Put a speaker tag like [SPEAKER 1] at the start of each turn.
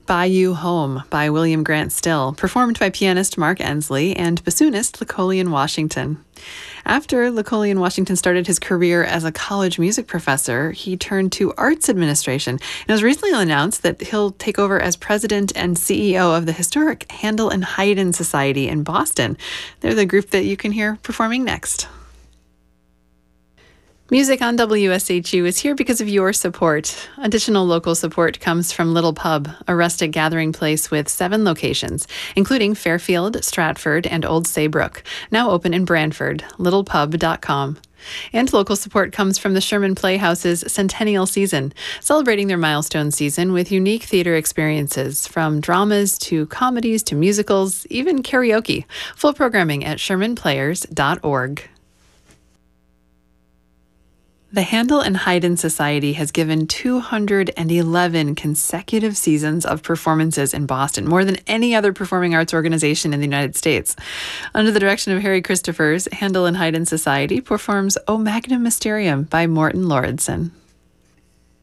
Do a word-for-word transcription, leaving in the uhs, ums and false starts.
[SPEAKER 1] Buy You Home by William Grant Still, performed by pianist Mark Ensley and bassoonist Lacolian Washington. After Lacolian Washington started his career as a college music professor, he turned to arts administration, and it was recently announced that he'll take over as president and C E O of the historic Handel and Haydn Society in Boston. They're the group that you can hear performing next. Music on W S H U is here because of your support. Additional local support comes from Little Pub, a rustic gathering place with seven locations, including Fairfield, Stratford, and Old Saybrook, now open in Brantford, little pub dot com. And local support comes from the Sherman Playhouse's Centennial Season, celebrating their milestone season with unique theater experiences, from dramas to comedies to musicals, even karaoke. Full programming at sherman players dot org. The Handel and Haydn Society has given two hundred eleven consecutive seasons of performances in Boston, more than any other performing arts organization in the United States. Under the direction of Harry Christophers, Handel and Haydn Society performs O Magnum Mysterium by Morton Lauridsen.